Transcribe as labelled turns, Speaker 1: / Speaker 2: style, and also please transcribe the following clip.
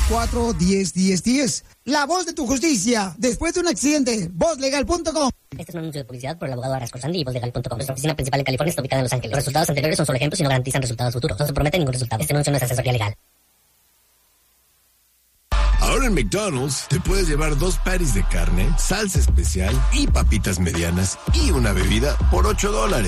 Speaker 1: 844-1010-10. La voz de tu justicia después de un accidente. Vozlegal.com.
Speaker 2: Este es un anuncio de publicidad por el abogado Arasco Sandy y Vozlegal.com. Nuestra oficina principal en California está ubicada en Los Ángeles. Los resultados anteriores son solo ejemplos y no garantizan resultados futuros. No se promete ningún resultado. Este anuncio no es asesoría legal.
Speaker 3: Ahora en McDonald's te puedes llevar 2 patties de carne, salsa especial y papitas medianas y una bebida por $8.